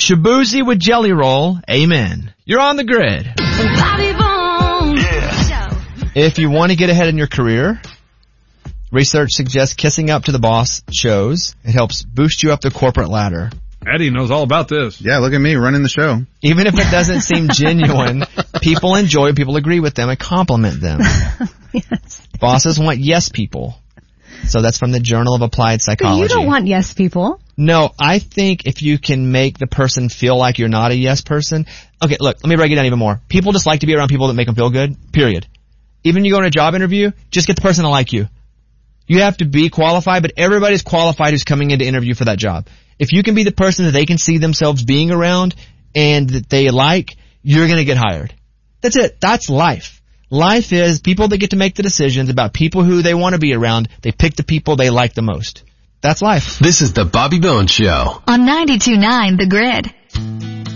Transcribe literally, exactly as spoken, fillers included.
Shabuzi with Jelly Roll. Amen. You're on the grid. Bobby Bones. Yeah. If you want to get ahead in your career, research suggests kissing up to the boss shows. It helps boost you up the corporate ladder. Eddie knows all about this. Yeah, look at me running the show. Even if it doesn't seem genuine, people enjoy, people agree with them and compliment them. Yes. Bosses want yes people. So that's from the Journal of Applied Psychology. But you don't want yes people. No, I think if you can make the person feel like you're not a yes person. Okay, look, let me break it down even more. People just like to be around people that make them feel good, period. Even you go in a job interview, just get the person to like you. You have to be qualified, but everybody's qualified who's coming in to interview for that job. If you can be the person that they can see themselves being around and that they like, you're going to get hired. That's it. That's life. Life is people that get to make the decisions about people who they want to be around. They pick the people they like the most. That's life. This is the Bobby Bones Show. On ninety-two point nine The Grid.